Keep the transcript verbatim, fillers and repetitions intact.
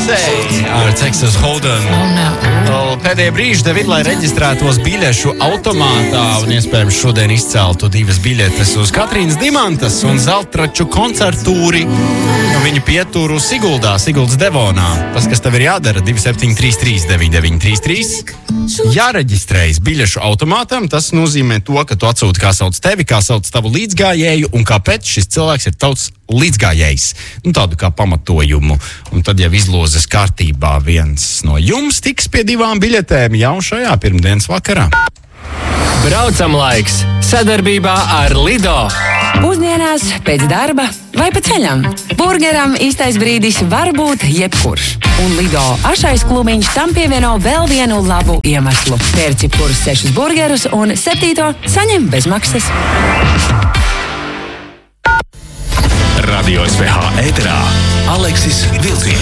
Beyoncé ar Texas Hold'em. Oh, Pēdējie brīži David, lai reģistrētos biļešu automātā un iespējams šodien izceltu divas biļetes uz Katrīnas Dimantas un Zeltraču koncertūri. Viņu pieturu Siguldā, Siguldas Devonā. Tas, kas tev ir jādara, divi septiņi trīs trīs deviņi deviņi trīs trīs. Jāreģistrējas biļešu automātam, tas nozīmē to, ka tu atsūti, kā sauc tevi, kā sauc tavu līdzgājēju un kāpēc šis cilvēks ir tavs līdzgājējs. Nu, tādu kā pamatojumu. Un tad jau izlozes kārtībā viens no jums tiks pie divām biļetēm jau šajā pirmdienas vakarā. Braucam laiks sadarbībā ar Lido. Pusdienās, pēc darba vai pa ceļam. Burgeram īstais brīdis var būt jebkurš. Un Lido ašais klubiņš tam pievieno vēl vienu labu iemeslu. Pērci kurus sešus burgerus un septīto saņem bez maksas. Radio S V H ēterā Aleksis Vilciņš.